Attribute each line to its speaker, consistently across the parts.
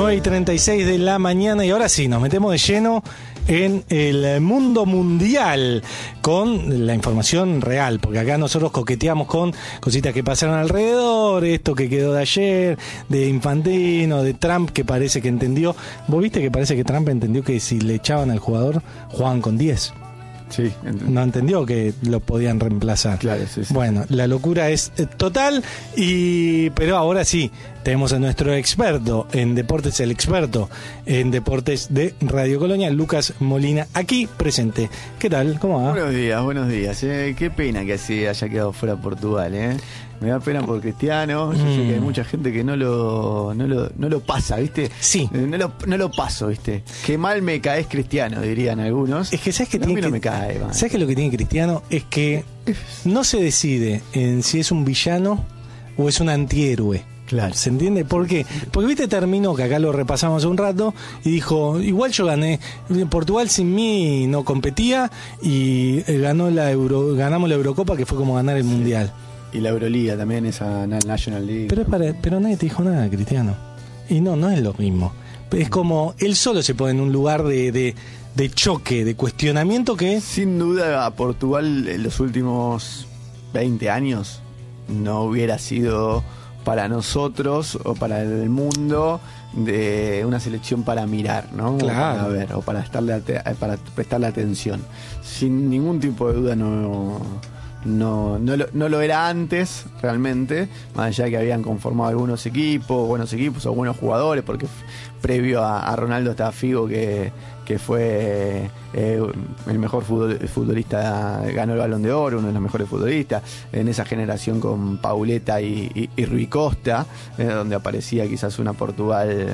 Speaker 1: 9:36 de la mañana y ahora sí, nos metemos de lleno en el mundo mundial con la información real, porque acá nosotros coqueteamos con cositas que pasaron alrededor, esto que quedó de ayer, de Infantino, de Trump, que parece que entendió. ¿Vos viste que parece que Trump entendió que si le echaban al jugador, jugaban con 10?
Speaker 2: Sí,
Speaker 1: no entendió que lo podían reemplazar.
Speaker 2: Claro, sí.
Speaker 1: Bueno, la locura es total, pero ahora sí, tenemos a nuestro experto en deportes, el experto en deportes de Radio Colonia, Lucas Molina, aquí presente. ¿Qué tal? ¿Cómo va?
Speaker 2: Buenos días. Qué pena que así haya quedado fuera Portugal, Me da pena por Cristiano. Yo sé que hay mucha gente que no lo pasa, ¿viste?
Speaker 1: Sí.
Speaker 2: No lo paso, ¿viste? Qué mal me caes, Cristiano, dirían algunos.
Speaker 1: Es que ¿sabes qué
Speaker 2: a mí no me cae, man.
Speaker 1: ¿Sabes qué lo que tiene Cristiano? Es que no se decide en si es un villano o es un antihéroe.
Speaker 2: Claro.
Speaker 1: ¿Se entiende? ¿Por qué? Porque viste, terminó, que acá lo repasamos hace un rato, y dijo, igual yo gané, Portugal sin mí no competía y ganamos la Eurocopa, que fue como ganar el Mundial.
Speaker 2: Y la Euroliga también, esa National League.
Speaker 1: Pero nadie te dijo nada, Cristiano. Y no es lo mismo. Es como, él solo se pone en un lugar de choque, de cuestionamiento que...
Speaker 2: Sin duda, a Portugal en los últimos 20 años no hubiera sido para nosotros o para el mundo de una selección para mirar, ¿no?
Speaker 1: Claro.
Speaker 2: Para ver, o para prestarle atención. Sin ningún tipo de duda no lo era antes, realmente, más allá de que habían conformado algunos equipos, buenos equipos o buenos jugadores, porque previo a Ronaldo estaba Figo, que fue el mejor futbolista, ganó el Balón de Oro, uno de los mejores futbolistas, en esa generación con Pauleta y Rui Costa, donde aparecía quizás una Portugal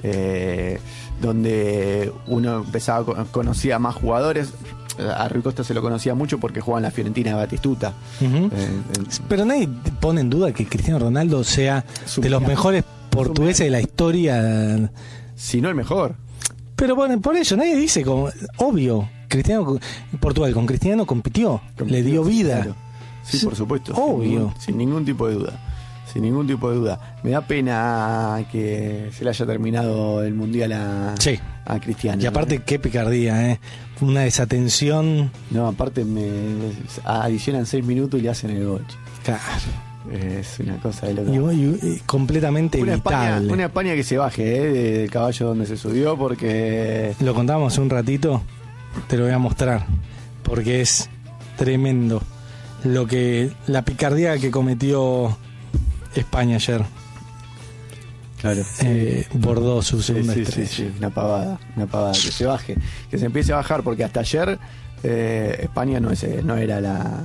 Speaker 2: donde uno conocía más jugadores. A Rui Costa se lo conocía mucho porque jugaba en la Fiorentina de Batistuta.
Speaker 1: Pero nadie pone en duda que Cristiano Ronaldo sea de los mejores portugueses de la historia.
Speaker 2: Si no el mejor.
Speaker 1: Pero bueno, por eso nadie dice, como obvio, Portugal con Cristiano compitió, le dio vida.
Speaker 2: Claro. Sí, por supuesto.
Speaker 1: Obvio.
Speaker 2: Sin ningún tipo de duda. Me da pena que se le haya terminado el Mundial a Cristiano.
Speaker 1: Y aparte, qué picardía, una desatención.
Speaker 2: No, aparte adicionan 6 minutos y le hacen el gol.
Speaker 1: Claro.
Speaker 2: Es una cosa de loco.
Speaker 1: Y completamente evitable.
Speaker 2: Una España que se baje del caballo donde se subió, porque...
Speaker 1: Lo contábamos un ratito, te lo voy a mostrar, porque es tremendo la picardía que cometió España ayer. Claro. Bordó su segunda estrella.
Speaker 2: Sí, una pavada, que se baje, que se empiece a bajar, porque hasta ayer España no era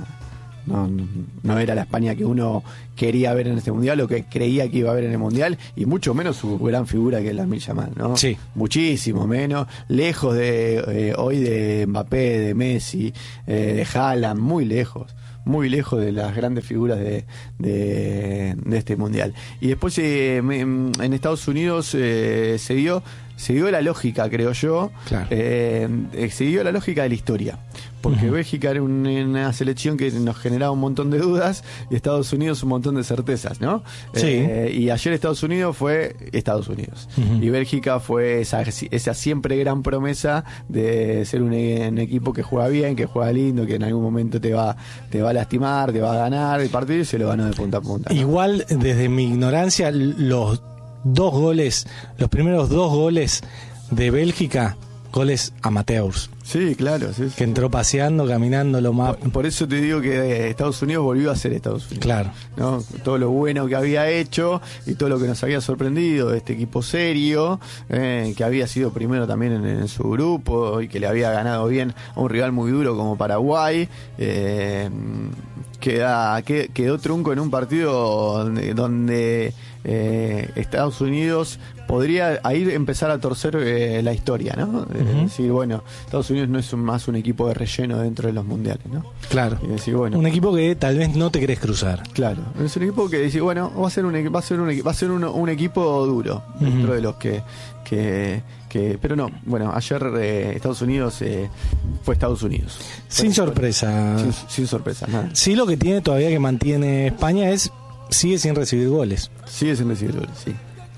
Speaker 2: la España que uno quería ver en este Mundial o que creía que iba a ver en el Mundial, y mucho menos su gran figura que es Lamine Yamal, ¿no?
Speaker 1: Sí.
Speaker 2: Muchísimo menos, lejos de hoy de Mbappé, de Messi, de Haaland, muy lejos de las grandes figuras de este Mundial. Y después en Estados Unidos se dio la lógica, creo yo. Claro. Se dio la lógica de la historia, porque Bélgica era una selección que nos generaba un montón de dudas y Estados Unidos un montón de certezas, ¿no?
Speaker 1: Sí.
Speaker 2: Y ayer Estados Unidos fue Estados Unidos, y Bélgica fue esa siempre gran promesa de ser un equipo que juega bien, que juega lindo, que en algún momento te va a lastimar, te va a ganar el partido, y se lo ganó de punta a punta, ¿no?
Speaker 1: Igual, desde mi ignorancia, los primeros 2 goles de Bélgica, goles amateurs.
Speaker 2: Sí, claro. Sí.
Speaker 1: Que entró paseando, caminando lo más...
Speaker 2: Por eso te digo que Estados Unidos volvió a ser Estados Unidos.
Speaker 1: Claro.
Speaker 2: ¿No? Todo lo bueno que había hecho y todo lo que nos había sorprendido de este equipo serio, que había sido primero también en su grupo y que le había ganado bien a un rival muy duro como Paraguay. Quedó trunco en un partido donde Estados Unidos podría ahí empezar a torcer la historia, ¿no? Decir, bueno, Estados Unidos no es más un equipo de relleno dentro de los mundiales, ¿no?
Speaker 1: Claro.
Speaker 2: Y decir, bueno,
Speaker 1: un equipo que tal vez no te querés cruzar.
Speaker 2: Claro. Es un equipo que dice, bueno, va a ser un equipo duro dentro de los que pero no, bueno, ayer Estados Unidos fue Estados Unidos.
Speaker 1: Sin sorpresa.
Speaker 2: Sin sorpresa, nada.
Speaker 1: Sí, lo que tiene todavía que mantiene España sigue sin recibir goles.
Speaker 2: Sigue sin recibir goles, sí.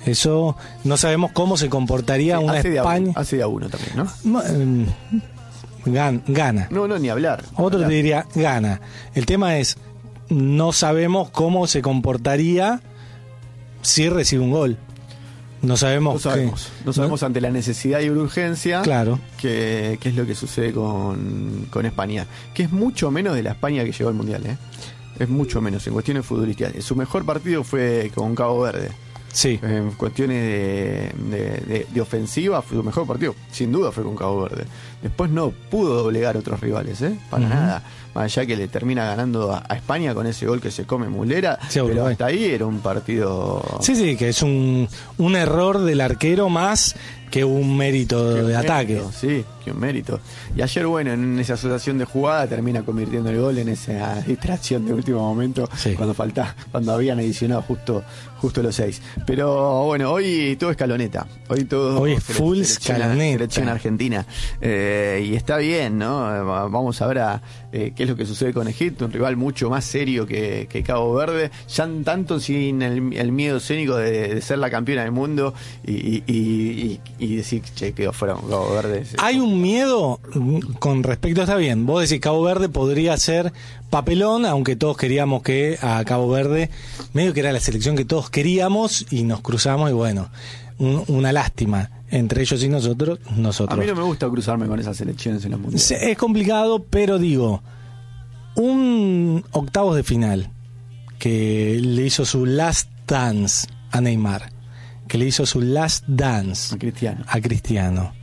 Speaker 1: Eso no sabemos cómo se comportaría una España.
Speaker 2: Hace de a uno también, ¿no?
Speaker 1: Gana.
Speaker 2: No, ni hablar.
Speaker 1: Otro te diría, gana. El tema es, no sabemos cómo se comportaría si recibe un gol. No sabemos
Speaker 2: ante la necesidad y urgencia.
Speaker 1: Claro.
Speaker 2: qué es lo que sucede con España, que es mucho menos de la España que llegó al Mundial, ¿eh? Es mucho menos en cuestiones futbolísticas. Su mejor partido fue con Cabo Verde.
Speaker 1: Sí.
Speaker 2: En cuestiones de ofensiva, su mejor partido sin duda fue con Cabo Verde. Después no pudo doblegar otros rivales, para nada. Más allá que le termina ganando a España con ese gol que se come Mulera, sí, pero hasta ahí era un partido...
Speaker 1: Sí, que es un error del arquero más que un mérito de ataque.
Speaker 2: Sí, que un mérito. Y ayer, bueno, en esa asociación de jugada termina convirtiendo el gol en esa distracción de último momento, sí, cuando habían adicionado justo los 6. Pero bueno, hoy todo escaloneta. Hoy
Speaker 1: es full escaloneta.
Speaker 2: Selección argentina. Y está bien, ¿no? Vamos a ver qué es lo que sucede con Egipto, un rival mucho más serio que Cabo Verde, ya tanto sin el miedo escénico de ser la campeona del mundo y decir, che, quedó fuera con Cabo Verde.
Speaker 1: Hay un miedo con respecto, está bien, vos decís Cabo Verde podría ser papelón, aunque todos queríamos que a Cabo Verde, medio que era la selección que todos queríamos y nos cruzamos y bueno, una lástima entre ellos y nosotros.
Speaker 2: A mí no me gusta cruzarme con esas selecciones en los mundiales.
Speaker 1: Es complicado, pero digo, un octavos de final que le hizo su last dance a Neymar, que le hizo su last dance a Cristiano.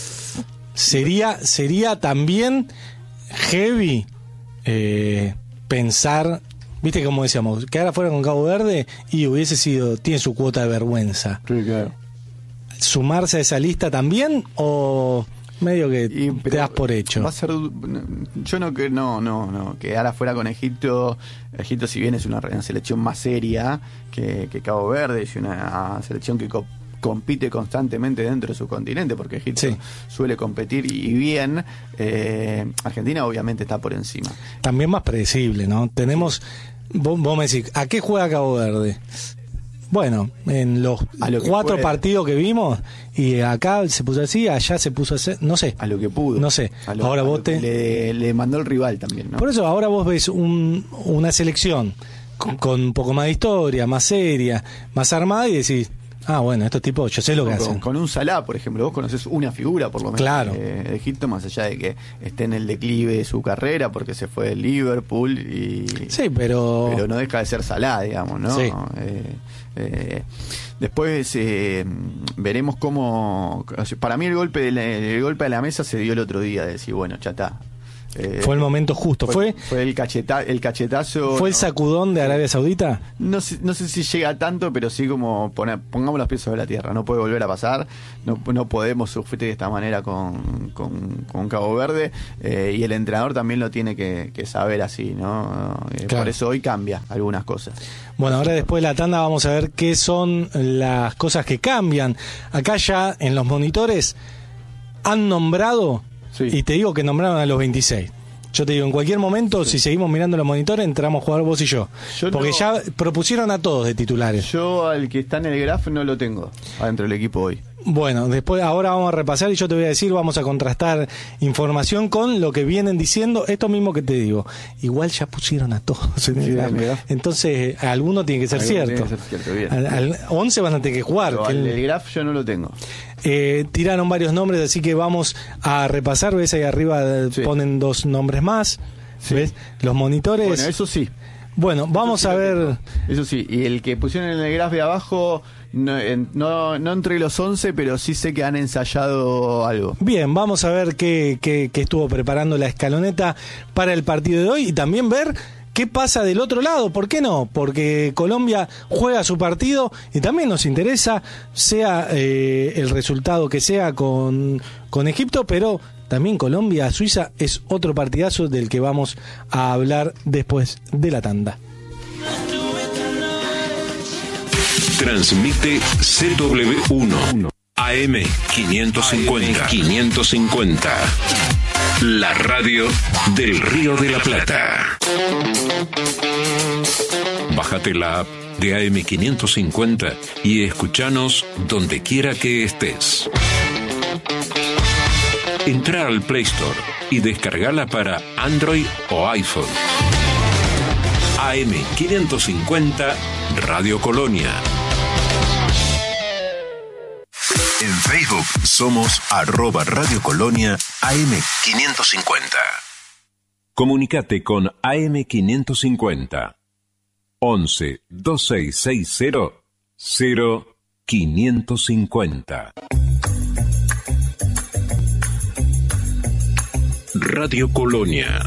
Speaker 1: Sería también heavy pensar, viste como decíamos, que ahora fuera con Cabo Verde y tiene su cuota de vergüenza.
Speaker 2: Sí, claro.
Speaker 1: ¿Sumarse a esa lista también o medio que te das por hecho?
Speaker 2: Va a ser, yo no quedar fuera con Egipto. Egipto, si bien es una selección más seria que Cabo Verde, es una selección que compite constantemente dentro de su continente, porque Egipto suele competir y bien. Argentina obviamente está por encima.
Speaker 1: También más predecible, ¿no? Tenemos, vos me decís, ¿a qué juega Cabo Verde? Bueno, en los 4 partidos que vimos, y acá se puso así, allá se puso así, no sé.
Speaker 2: A lo que pudo.
Speaker 1: No sé. Ahora vos
Speaker 2: le mandó el rival también, ¿no?
Speaker 1: Por eso ahora vos ves una selección con un poco más de historia, más seria, más armada, y decís, bueno, estos tipos, yo sé lo que hacen.
Speaker 2: Con un Salah, por ejemplo, vos conocés una figura, por lo menos,
Speaker 1: claro,
Speaker 2: de Egipto, más allá de que esté en el declive de su carrera, porque se fue del Liverpool
Speaker 1: sí, pero
Speaker 2: no deja de ser Salah, digamos, ¿no?
Speaker 1: Sí.
Speaker 2: Después veremos cómo... Para mí el golpe de la mesa se dio el otro día, de decir, bueno, ya está.
Speaker 1: Fue el momento justo. Fue
Speaker 2: el cachetazo.
Speaker 1: ¿Fue el sacudón de Arabia Saudita?
Speaker 2: No sé si llega tanto, pero sí como pongamos los pies sobre la tierra. No puede volver a pasar. No podemos sufrir de esta manera con Cabo Verde. Y el entrenador también lo tiene que saber así, ¿no? Claro. Por eso hoy cambia algunas cosas.
Speaker 1: Bueno, ahora después de la tanda vamos a ver qué son las cosas que cambian. Acá ya en los monitores han nombrado... Sí. Y te digo que nombraron a los 26. Yo te digo, en cualquier momento, si seguimos mirando los monitores, entramos a jugar vos y yo. Porque ya propusieron a todos de titulares.
Speaker 2: Yo al que está en el graph no lo tengo adentro del equipo hoy.
Speaker 1: Bueno, después ahora vamos a repasar y yo te voy a decir, vamos a contrastar información con lo que vienen diciendo. Esto mismo que te digo, igual ya pusieron a todos en el graph. Entonces, alguno tiene que ser cierto. Al 11 van a tener que jugar.
Speaker 2: Pero el graph yo no lo tengo.
Speaker 1: Tiraron varios nombres, así que vamos a repasar. ¿Ves? Ahí arriba ponen 2 nombres más. Sí. ¿Ves? Los monitores.
Speaker 2: Bueno, eso sí.
Speaker 1: Bueno, vamos a ver.
Speaker 2: Eso sí, y el que pusieron en el graph de abajo, no entre los 11, pero sí sé que han ensayado algo.
Speaker 1: Bien, vamos a ver qué estuvo preparando la escaloneta para el partido de hoy y también ver qué pasa del otro lado. ¿Por qué no? Porque Colombia juega su partido y también nos interesa, sea el resultado que sea con Egipto, pero también Colombia-Suiza es otro partidazo del que vamos a hablar después de la tanda.
Speaker 3: Transmite CW1 AM550. La radio del Río de la Plata. Bájate la app de AM550 y escuchanos donde quiera que estés. Entra al Play Store y descargala para Android o iPhone. AM550 Radio Colonia. En Facebook somos @Radio Colonia AM550. Comunicate con AM550 11 2660 0550. Radio Colonia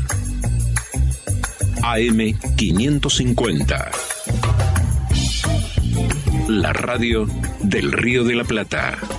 Speaker 3: AM550. La radio del Río de la Plata.